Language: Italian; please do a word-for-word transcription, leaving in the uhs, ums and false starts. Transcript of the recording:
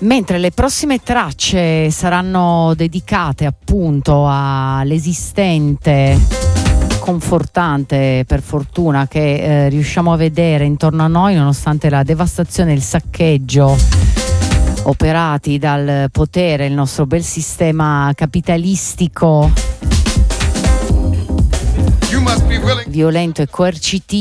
Mentre le prossime tracce saranno dedicate appunto all'esistente confortante, per fortuna, che eh, riusciamo a vedere intorno a noi nonostante la devastazione e il saccheggio operati dal potere, il nostro bel sistema capitalistico violento e coercitivo.